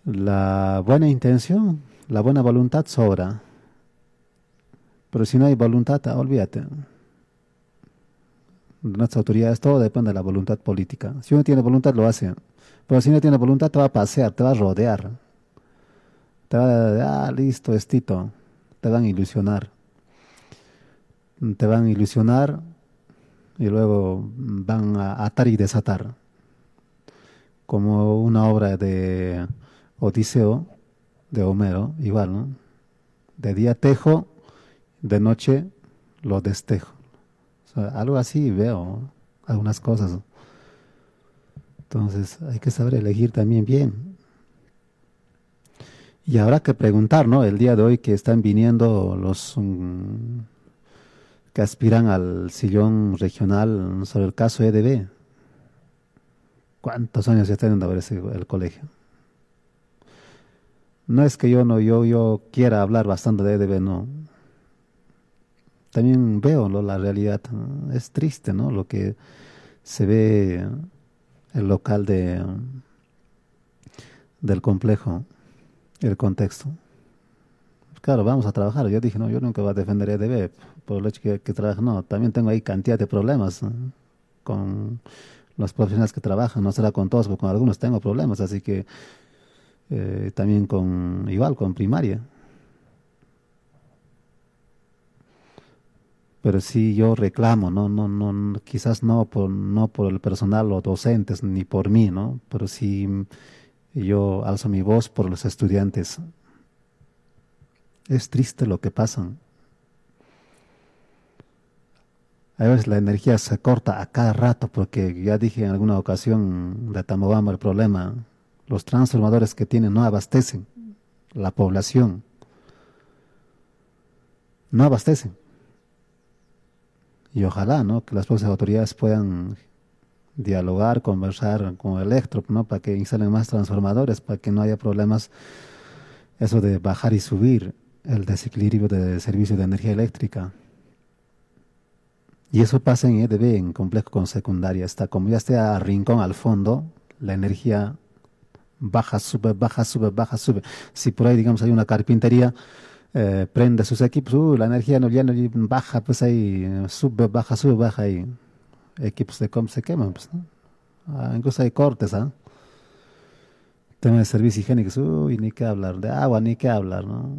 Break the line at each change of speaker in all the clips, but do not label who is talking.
La buena intención, la buena voluntad sobra, pero si no hay voluntad, olvídate. Nuestras autoridades, todo depende de la voluntad política. Si uno tiene voluntad, lo hace. Pero si no tiene voluntad, te va a pasear, te va a rodear. Te va a, listo, estito. Te van a ilusionar. Te van a ilusionar y luego van a atar y desatar. Como una obra de Odiseo, de Homero, igual, ¿no? De día tejo, de noche lo destejo. O sea, algo así veo algunas cosas. Entonces hay que saber elegir también bien. Y habrá que preguntar, ¿no? El día de hoy que están viniendo los que aspiran al sillón regional sobre el caso EDB. ¿Cuántos años ya tienen de haber el colegio? No es que yo no, yo quiera hablar bastante de EDB, no. También veo, ¿no?, la realidad. Es triste, ¿no? Lo que se ve el local del complejo, el contexto. Claro, vamos a trabajar. Yo dije, no, yo nunca voy a defender EDB por el hecho que trabajo. No, también tengo ahí cantidad de problemas, ¿no?, con los profesionales que trabajan. No será con todos, pero con algunos tengo problemas. Así que también igual, con primaria. Pero sí yo reclamo, ¿no? No, no, quizás no por el personal o docentes, ni por mí, ¿no? Pero sí yo alzo mi voz por los estudiantes. Es triste lo que pasa. A veces la energía se corta a cada rato porque ya dije en alguna ocasión de Tamobamba el problema. Los transformadores que tienen no abastecen la población. No abastecen. Y ojalá, ¿no?, que las próximas autoridades puedan dialogar, conversar con Electro, ¿no?, para que instalen más transformadores, para que no haya problemas, eso de bajar y subir el desequilibrio de servicio de energía eléctrica. Y eso pasa en EDB, en complejo con secundaria. Como ya está a rincón al fondo, la energía baja, sube, baja, sube, baja, sube. Si por ahí, digamos, hay una carpintería, prende sus equipos, la energía no, ya no baja, pues ahí sube, baja ahí. Equipos de cómo se queman, pues, ¿no? Incluso hay cortes, ¿ah? Tema de servicios higiénicos, ni qué hablar, de agua, ni qué hablar, ¿no?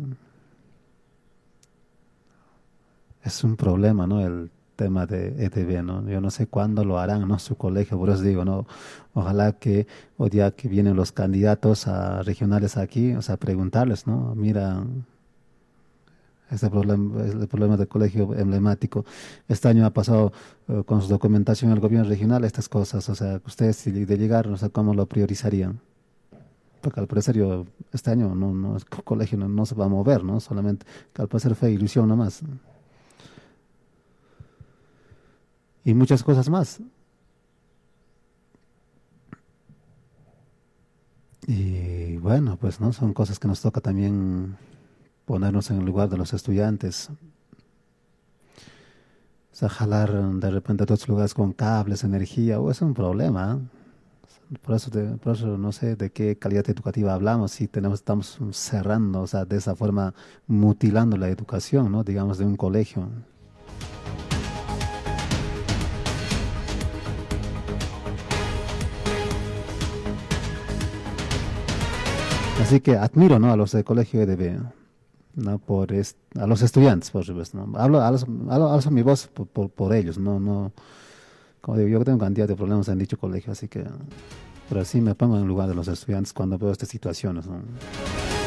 Es un problema, ¿no? El tema de ETV, ¿no? Yo no sé cuándo lo harán, ¿no?, su colegio, por eso digo, ¿no? Ojalá que hoy día que vienen los candidatos a regionales aquí, o sea, preguntarles, ¿no? Mira, este problema es el problema del colegio emblemático. Este año ha pasado con su documentación el gobierno regional estas cosas, o sea, ustedes si de llegar, no sé cómo lo priorizarían. Porque al parecer este año el colegio no se va a mover, ¿no? Solamente que al parecer fue ilusión nomás. Y muchas cosas más. Y bueno, pues no son cosas que nos toca también ponernos en el lugar de los estudiantes. O sea, jalar de repente a otros lugares con cables, energía, es un problema. Por eso no sé de qué calidad educativa hablamos, si estamos cerrando, o sea, de esa forma mutilando la educación, ¿no? Digamos, de un colegio. Así que admiro, ¿no?, a los del colegio EDB, ¿no? A los estudiantes, por supuesto, ¿no? Alzo mi voz por ellos, no, como digo, yo tengo cantidad de problemas en dicho colegio, así que, pero sí me pongo en el lugar de los estudiantes cuando veo estas situaciones, ¿no?